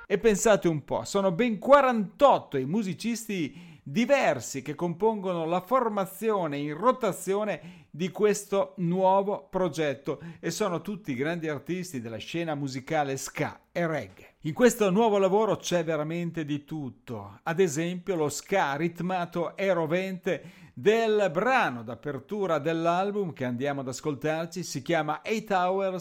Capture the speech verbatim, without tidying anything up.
E pensate un po', sono ben quarantotto i musicisti diversi che compongono la formazione in rotazione di questo nuovo progetto e sono tutti grandi artisti della scena musicale ska e reggae. In questo nuovo lavoro c'è veramente di tutto, ad esempio lo ska ritmato e rovente del brano d'apertura dell'album che andiamo ad ascoltarci, si chiama Eight Hours